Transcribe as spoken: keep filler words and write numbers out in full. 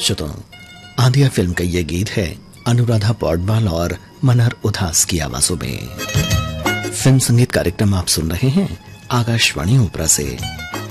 श्रोताओं, आंधिया फिल्म का ये गीत है अनुराधा पौडवाल और मनहर उदास की आवाजों में। फिल्म संगीत कार्यक्रम आप सुन रहे हैं आकाशवाणी ओपरा से।